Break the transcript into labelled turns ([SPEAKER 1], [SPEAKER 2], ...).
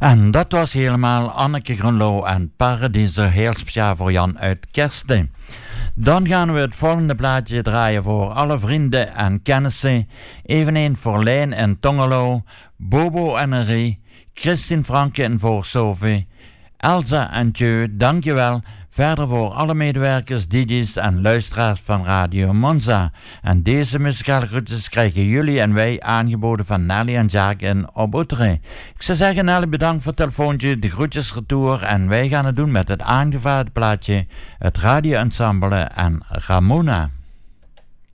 [SPEAKER 1] En dat was helemaal Anneke Grunlo en Paradiezer, heel speciaal voor Jan uit Kersten. Dan gaan we het volgende plaatje draaien voor alle vrienden en kennissen. Eveneens voor Lijn en Tongelo, Bobo en Henri, Christine Franke en voor Sophie, Elsa en Tjeu, dankjewel. Verder voor alle medewerkers, DJ's en luisteraars van Radio Monza. En deze muzikale groetjes krijgen jullie en wij aangeboden van Nelly en Jacques in Obotre. Ik zou zeggen, Nelly, bedankt voor het telefoontje, de groetjes retour. En wij gaan het doen met het aangevraagde plaatje, het Radio Ensemble en Ramona.